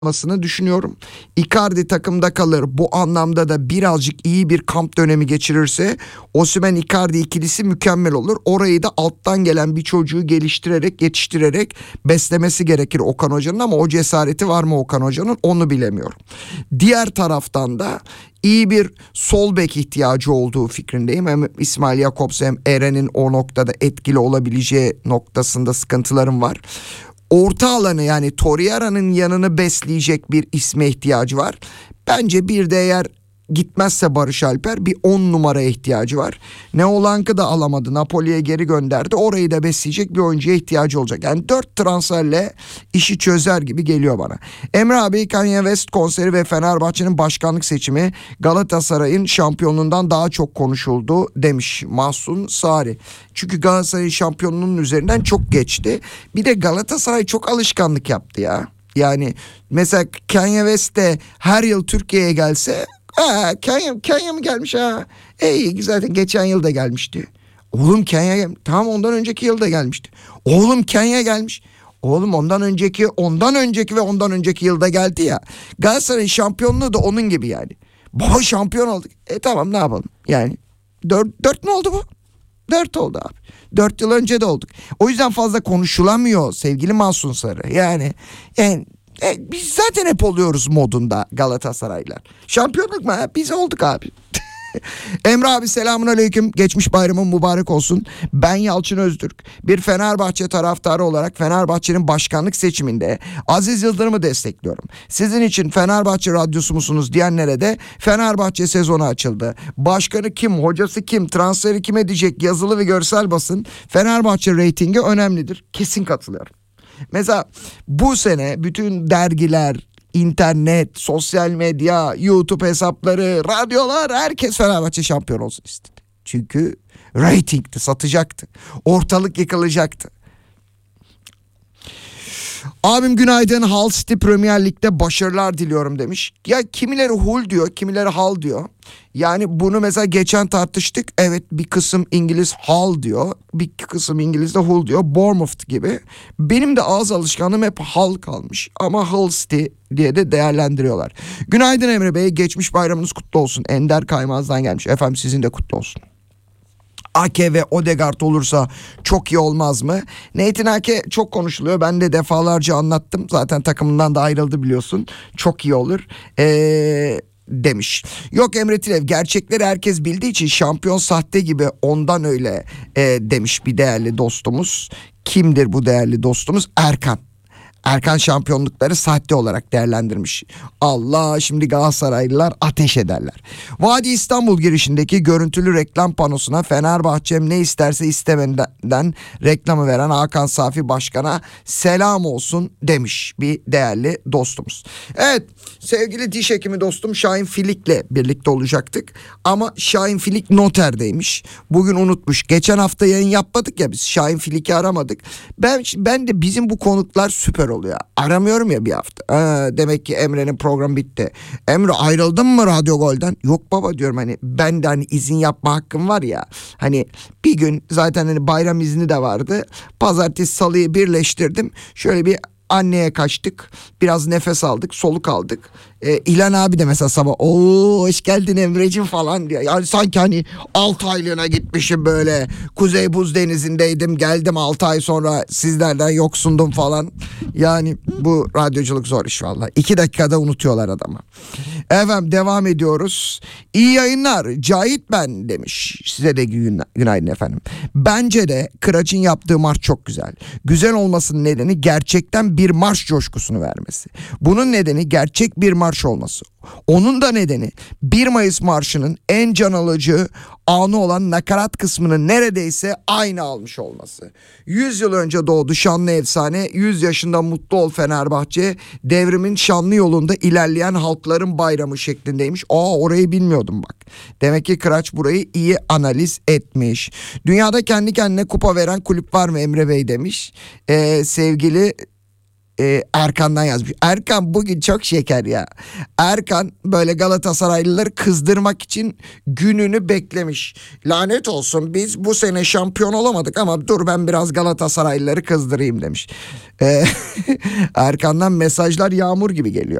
olmasını düşünüyorum. Icardi takımda kalır. Bu anlamda da birazcık iyi bir kamp dönemi geçirirse Osimhen Icardi ikilisi mükemmel olur. Orayı da alttan gelen bir çocuğu geliştirerek, yetiştirerek beslemesi gerekir Okan Hoca'nın, ama o cesareti var mı Okan Hoca'nın onu bilemiyorum. Diğer taraftan da iyi bir sol bek ihtiyacı olduğu fikrindeyim. Hem İsmail Jakobs hem Eren'in o noktada etkili olabileceği noktasında sıkıntılarım var. Orta alanı, yani Torreira'nın yanını besleyecek bir isme ihtiyacı var. Bence bir de eğer gitmezse Barış Alper bir 10 numaraya ihtiyacı var. Neolank'ı da alamadı. Napoli'ye geri gönderdi. Orayı da besleyecek bir oyuncuya ihtiyacı olacak. Yani 4 transferle işi çözer gibi geliyor bana. Emre abi, Kanye West konseri ve Fenerbahçe'nin başkanlık seçimi Galatasaray'ın şampiyonluğundan daha çok konuşuldu demiş Mahsun Sari. Çünkü Galatasaray'ın şampiyonluğunun üzerinden çok geçti. Bir de Galatasaray çok alışkanlık yaptı ya. Yani mesela Kanye West de her yıl Türkiye'ye gelse, Kenya mı gelmiş ha? Zaten geçen yıl da gelmişti. Oğlum Kenya tamam, ondan önceki yıl da gelmişti. Oğlum Kenya gelmiş. Oğlum ondan önceki ve ondan önceki yılda geldi ya. Galatasaray'ın şampiyonluğu da onun gibi yani. Baba şampiyon olduk. Tamam, ne yapalım? Yani 4 ne oldu bu? 4 oldu abi. 4 yıl önce de olduk. O yüzden fazla konuşulamıyor sevgili Mahsun Sarı. Yani biz zaten hep oluyoruz modunda Galatasaraylar. Şampiyonluk mu? Biz olduk abi. Emre abi, selamun aleyküm. Geçmiş bayramın mübarek olsun. Ben Yalçın Öztürk. Bir Fenerbahçe taraftarı olarak Fenerbahçe'nin başkanlık seçiminde Aziz Yıldırım'ı destekliyorum. Sizin için Fenerbahçe radyosu musunuz diyenlere de Fenerbahçe sezonu açıldı. Başkanı kim, hocası kim, transferi kim edecek, yazılı ve görsel basın, Fenerbahçe reytingi önemlidir. Kesin katılıyorum. Mesela bu sene bütün dergiler, internet, sosyal medya, YouTube hesapları, radyolar, herkes Fenerbahçe şampiyon olsun istedi. Çünkü reytingti, satacaktı. Ortalık yıkılacaktı. Abim günaydın, Hull City Premier Lig'de başarılar diliyorum demiş. Ya kimileri Hull diyor, kimileri Hull diyor. Yani bunu mesela geçen tartıştık. Evet, bir kısım İngiliz Hull diyor, bir kısım İngiliz de Hull diyor. Bournemouth gibi. Benim de ağız alışkanlığım hep Hull kalmış. Ama Hull City diye de değerlendiriyorlar. Günaydın Emre Bey, geçmiş bayramınız kutlu olsun. Ender Kaymaz'dan gelmiş. Efendim sizin de kutlu olsun. Ake ve Odegaard olursa çok iyi olmaz mı? Nathan Ake çok konuşuluyor. Ben de defalarca anlattım. Zaten takımından da ayrıldı biliyorsun. Çok iyi olur. Demiş. Yok Emre Tilev, gerçekleri herkes bildiği için şampiyon sahte gibi, ondan öyle demiş bir değerli dostumuz. Kimdir bu değerli dostumuz? Erkan. Erkan şampiyonlukları sahte olarak değerlendirmiş. Allah, şimdi Galatasaraylılar ateş ederler. Vadi İstanbul girişindeki görüntülü reklam panosuna Fenerbahçe'm ne isterse istemeden reklamı veren Hakan Safi Başkan'a selam olsun demiş bir değerli dostumuz. Evet, sevgili diş hekimi dostum Şahin Filik'le birlikte olacaktık. Ama Şahin Filik noterdeymiş. Bugün unutmuş. Geçen hafta yayın yapmadık ya biz. Şahin Filik'i aramadık. Ben de bizim bu konuklar süper oluyor. Aramıyorum ya bir hafta. Demek ki Emre'nin programı bitti. Emre, ayrıldın mı Radyo Gol'den? Yok baba diyorum, hani ben de hani izin yapma hakkım var ya. Hani bir gün zaten hani bayram izni de vardı. Pazartesi salıyı birleştirdim. Şöyle bir anneye kaçtık. Biraz nefes aldık, soluk aldık. İlhan abi de mesela sabah hoş geldin Emre'cim falan diyor. Yani sanki hani 6 aylığına gitmişim, böyle Kuzey Buz Denizi'ndeydim, geldim 6 ay sonra sizlerden yoksundum falan. Yani bu radyoculuk zor iş valla. 2 dakikada unutuyorlar adamı. Efendim devam ediyoruz. İyi yayınlar Cahit ben demiş. Size de günaydın efendim. Bence de Kıraç'ın yaptığı marş çok güzel. Güzel olmasının nedeni gerçekten bir marş coşkusunu vermesi. Bunun nedeni gerçek bir marş olması. Onun da nedeni 1 Mayıs Marşı'nın en can alıcı anı olan nakarat kısmının neredeyse aynı almış olması. 100 yıl önce doğdu şanlı efsane, 100 yaşında mutlu ol Fenerbahçe, devrimin şanlı yolunda ilerleyen halkların bayramı şeklindeymiş. Orayı bilmiyordum bak. Demek ki Kıraç burayı iyi analiz etmiş. Dünyada kendi kendine kupa veren kulüp var mı Emre Bey demiş. Sevgili Erkan'dan yazmış. Erkan bugün çok şeker ya. Erkan böyle Galatasaraylıları kızdırmak için gününü beklemiş. Lanet olsun, biz bu sene şampiyon olamadık ama dur ben biraz Galatasaraylıları kızdırayım demiş. Erkan'dan mesajlar yağmur gibi geliyor.